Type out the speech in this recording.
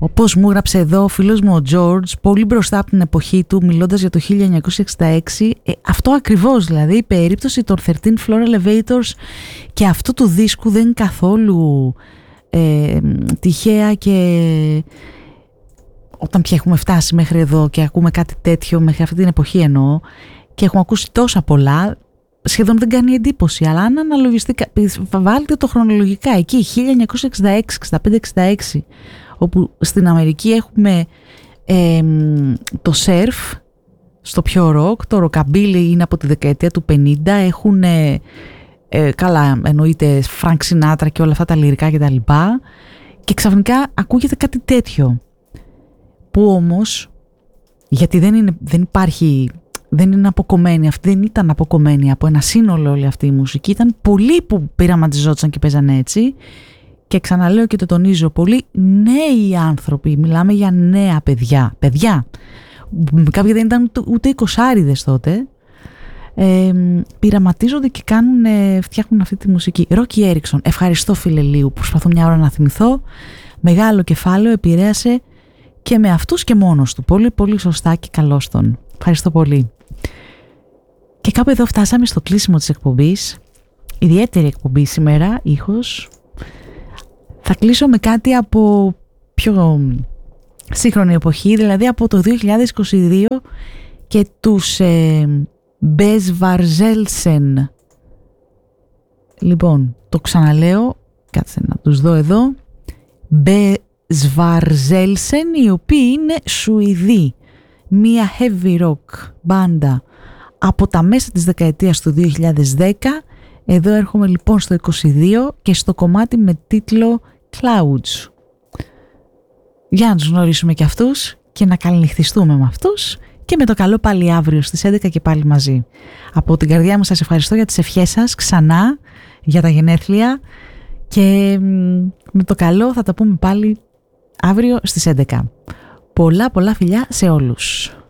Όπως μου έγραψε εδώ ο φίλος μου ο George, πολύ μπροστά από την εποχή του, μιλώντας για το 1966, αυτό ακριβώς, δηλαδή η περίπτωση των 13 Floor Elevators και αυτού του δίσκου δεν είναι καθόλου τυχαία, και όταν πια έχουμε φτάσει μέχρι εδώ και ακούμε κάτι τέτοιο, μέχρι αυτή την εποχή εννοώ, και έχουμε ακούσει τόσα πολλά, σχεδόν δεν κάνει εντύπωση. Αλλά αν αναλογιστεί, βάλτε το χρονολογικά εκεί, 1966, 65, 66, όπου στην Αμερική έχουμε το surf στο πιο rock, το rockabilly είναι από τη δεκαετία του 50, έχουν καλά εννοείται Frank Sinatra και όλα αυτά τα λυρικά και τα λοιπά, και ακούγεται κάτι τέτοιο, που όμως, γιατί δεν είναι αποκομμένη, αυτή δεν ήταν αποκομμένη από ένα σύνολο όλη αυτή η μουσική, ήταν πολλοί που πειραματιζόντουσαν και παίζανε έτσι. Και ξαναλέω και το τονίζω, πολύ νέοι άνθρωποι, μιλάμε για νέα παιδιά, κάποιοι δεν ήταν ούτε 20άριδες τότε, πειραματίζονται και φτιάχνουν αυτή τη μουσική. Ρόκι Έριξον, ευχαριστώ φίλε Λίου, προσπαθώ μια ώρα να θυμηθώ, μεγάλο κεφάλαιο, επηρέασε και με αυτούς και μόνος του, πολύ πολύ σωστά και καλώς τον. Ευχαριστώ πολύ. Και κάπου εδώ φτάσαμε στο κλείσιμο της εκπομπής, ιδιαίτερη εκπομπή σήμερα, ήχος. Θα κλείσω με κάτι από πιο σύγχρονη εποχή, δηλαδή από το 2022 και τους Μπεσβαρζέλσεν. Λοιπόν, το ξαναλέω, κάτσε να τους δω εδώ. Μπεσβαρζέλσεν, οι οποίοι είναι Σουηδοί. Μία heavy rock μπάντα από τα μέσα της δεκαετίας του 2010. Εδώ έρχομαι λοιπόν στο 22 και στο κομμάτι με τίτλο Clouds. Για να τους γνωρίσουμε και αυτούς και να καληνυχτιστούμε με αυτούς, και με το καλό πάλι αύριο στις 11 και πάλι μαζί. Από την καρδιά μου σας ευχαριστώ για τις ευχές σας ξανά για τα γενέθλια, και με το καλό θα τα πούμε πάλι αύριο στις 11. Πολλά φιλιά σε όλους.